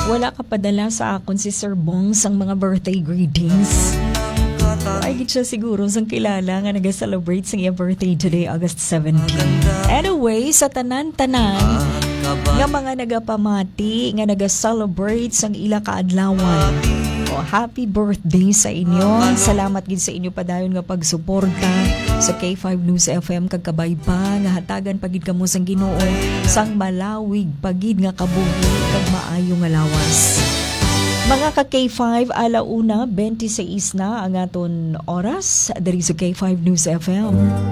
Wala ka padala sa akon si Sir Bong sang mga birthday greetings. Ay, gid siya siguro sang kilala nga nag-celebrate sang iyang birthday today, August 17. Anyway, sa tanan-tanan nga mga nagapamati, nga nag-celebrate sang ila kaadlawan. O, happy birthday sa inyo. Salamat gid sa inyo padayon nga pagsuporta sa K5 News FM kag kabay pa nga hatagan pagid kamo sang Ginoo sang malawig pagid nga kabuhi kag maayo nga lawas. Mga ka K5, alauna 26 na ang aton oras diri sa K5 News FM.